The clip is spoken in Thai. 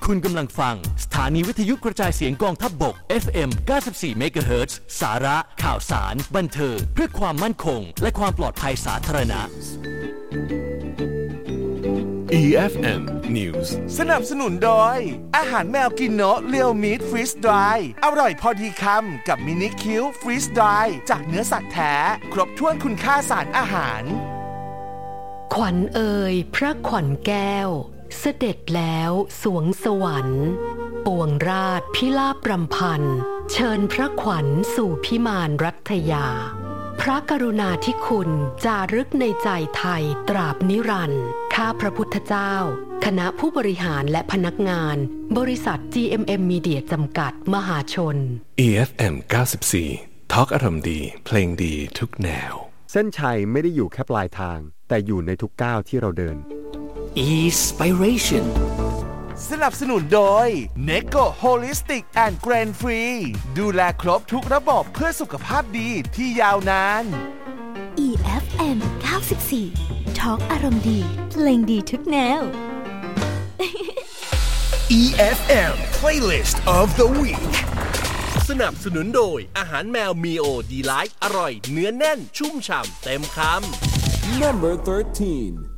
คุณกำลังฟังสถานีวิทยุกระจายเสียงกองทัพบก FM 94 เมกะเฮิรตซ์สาระข่าวสารบันเทิงเพื่อความมั่นคงและความปลอดภัยสาธารณะ EFM News สนับสนุนโดยอาหารแมวกินโนะเรียวมีทฟรีสดรายอร่อยพอดีคำกับมินิคิวฟรีสดรายจากเนื้อสัตว์แท้ครบถ้วนคุณค่าสารอาหารขวัญเอ่ยพระขวัญแก้วเสด็จแล้วสวงสวรรค์ปวงราชพิลาภรำพันเชิญพระขวัญสู่พิมานรัตยาพระกรุณาธิคุณจารึกในใจไทยตราบนิรันดร์ข้าพระพุทธเจ้าคณะผู้บริหารและพนักงานบริษัท GMM Media จำกัดมหาชน EFM 94 Talk อารมณ์ดีเพลงดีทุกแนวเส้นชัยไม่ได้อยู่แค่ปลายทางแต่อยู่ในทุกก้าวที่เราเดิน Inspiration สนับสนุนโดย Neko Holistic and Grain Free ดูแลครบทุกระบบเพื่อสุขภาพดีที่ยาวนาน EFM 94 Talk อารมณ์ดีเพลงดีทุกแนว EFM Playlist of the Week สนับสนุนโดยอาหารแมวมีโอดีไลท์อร่อยเนื้อแน่นชุ่มฉ่ำเต็มคำ Number 13